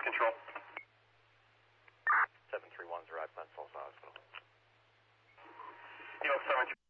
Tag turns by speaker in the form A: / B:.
A: control.
B: 731's arrived at Tulsa Hospital.
A: New York 7.